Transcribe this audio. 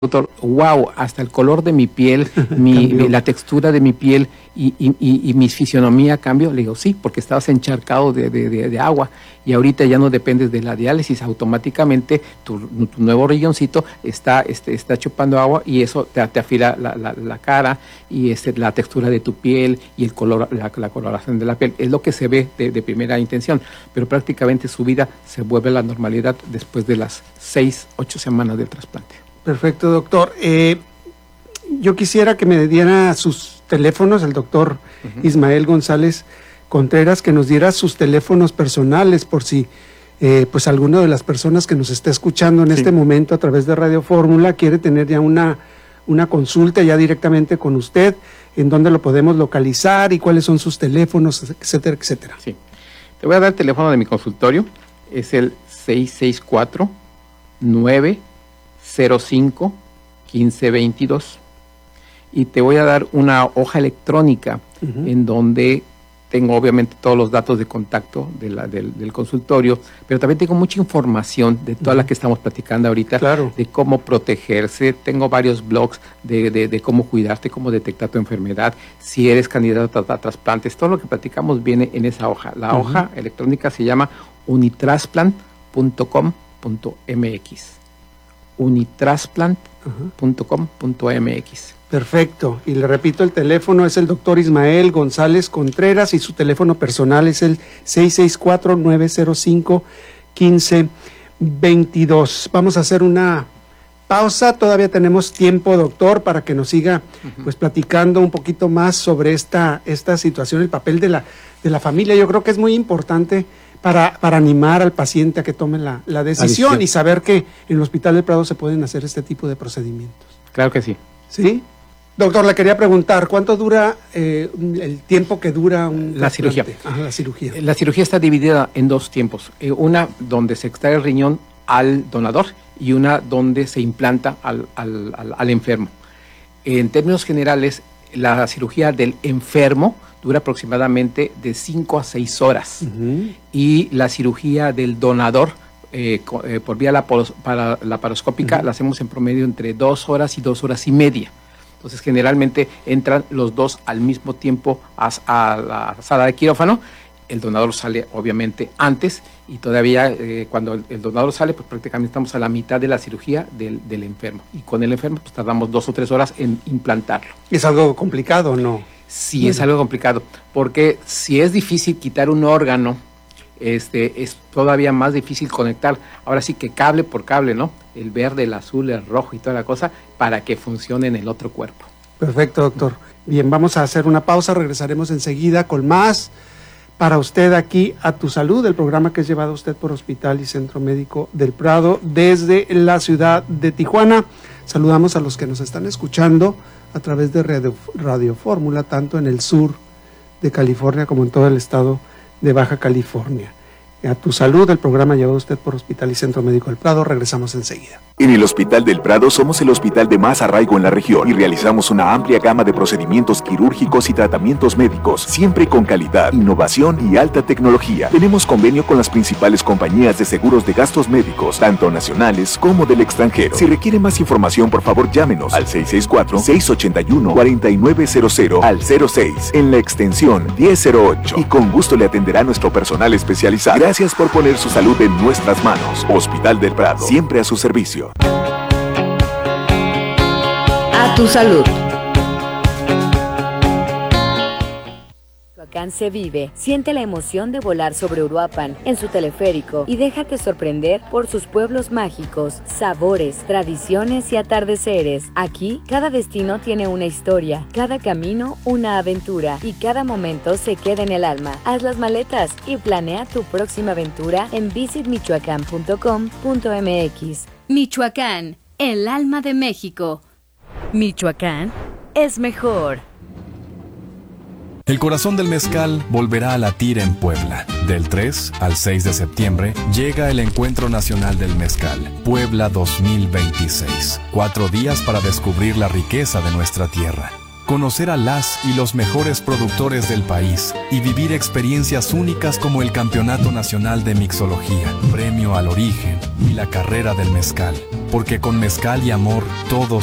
doctor, wow, hasta el color de mi piel, la textura de mi piel y mi fisionomía cambió. Le digo, sí, porque estabas encharcado de agua y ahorita ya no dependes de la diálisis, automáticamente tu nuevo riñoncito está chupando agua y eso te afila la cara y la textura de tu piel y el color, la coloración de la piel. Es lo que se ve de primera intención, pero prácticamente su vida se vuelve a la normalidad después de las 6-8 semanas del trasplante. Perfecto, doctor. Yo quisiera que me diera sus teléfonos, el doctor Ismael González Contreras, que nos diera sus teléfonos personales por si pues alguna de las personas que nos está escuchando en este momento a través de Radio Fórmula quiere tener ya una consulta ya directamente con usted, en dónde lo podemos localizar y cuáles son sus teléfonos, etcétera, etcétera. Sí. Te voy a dar el teléfono de mi consultorio, es el 664-905-1522 y te voy a dar una hoja electrónica en donde tengo obviamente todos los datos de contacto del consultorio, pero también tengo mucha información de toda la que estamos platicando ahorita, de cómo protegerse. Tengo varios blogs de cómo cuidarte, cómo detectar tu enfermedad, si eres candidato a trasplantes. Todo lo que platicamos viene en esa hoja. La hoja electrónica se llama unitrasplant.com.mx. unitrasplant.com.mx. Perfecto, y le repito, el teléfono es el doctor Ismael González Contreras y su teléfono personal es el 664-905-1522. Vamos a hacer una pausa, todavía tenemos tiempo, doctor, para que nos siga pues platicando un poquito más sobre esta situación, el papel de la familia. Yo creo que es muy importante para animar al paciente a que tome la decisión y saber que en el Hospital del Prado se pueden hacer este tipo de procedimientos. Claro que sí. ¿Sí? Doctor, le quería preguntar, ¿cuánto dura el tiempo que dura la cirugía? La cirugía. La cirugía está dividida en dos tiempos. Una donde se extrae el riñón al donador y una donde se implanta al enfermo. En términos generales, la cirugía del enfermo dura aproximadamente de 5 a 6 horas y la cirugía del donador por vía laparoscópica la hacemos en promedio entre 2 horas y 2 horas y media. Entonces, generalmente entran los dos al mismo tiempo a la sala de quirófano. El donador sale, obviamente, antes y todavía cuando el donador sale, pues prácticamente estamos a la mitad de la cirugía del enfermo. Y con el enfermo, pues tardamos 2 o 3 horas en implantarlo. ¿Es algo complicado o no? Sí, es algo complicado, porque si es difícil quitar un órgano, es todavía más difícil conectar, ahora sí que cable por cable, ¿no? El verde, el azul, el rojo y toda la cosa, para que funcione en el otro cuerpo. Perfecto, doctor. Bien, vamos a hacer una pausa, regresaremos enseguida con más para usted aquí a Tu Salud, el programa que es llevado a usted por Hospital y Centro Médico del Prado desde la ciudad de Tijuana. Saludamos a los que nos están escuchando a través de Radio Fórmula, tanto en el sur de California como en todo el estado de Baja California. A Tu Salud, el programa llevado a usted por Hospital y Centro Médico del Prado. Regresamos enseguida. En el Hospital del Prado somos el hospital de más arraigo en la región y realizamos una amplia gama de procedimientos quirúrgicos y tratamientos médicos, siempre con calidad, innovación y alta tecnología. Tenemos convenio con las principales compañías de seguros de gastos médicos, tanto nacionales como del extranjero. Si requiere más información, por favor llámenos al 664-681-4900 al 06 en la extensión 1008 y con gusto le atenderá nuestro personal especializado. Gracias por poner su salud en nuestras manos. Hospital del Prado, siempre a su servicio. A Tu Salud. Michoacán se vive. Siente la emoción de volar sobre Uruapan en su teleférico y déjate sorprender por sus pueblos mágicos, sabores, tradiciones y atardeceres. Aquí, cada destino tiene una historia, cada camino una aventura y cada momento se queda en el alma. Haz las maletas y planea tu próxima aventura en visitmichoacán.com.mx. Michoacán, el alma de México. Michoacán es mejor. El corazón del mezcal volverá a latir en Puebla. Del 3 al 6 de septiembre llega el Encuentro Nacional del Mezcal, Puebla 2026. 4 días para descubrir la riqueza de nuestra tierra. conocer a las y los mejores productores del país y vivir experiencias únicas como el Campeonato Nacional de Mixología, Premio al Origen y la Carrera del Mezcal. Porque con mezcal y amor todos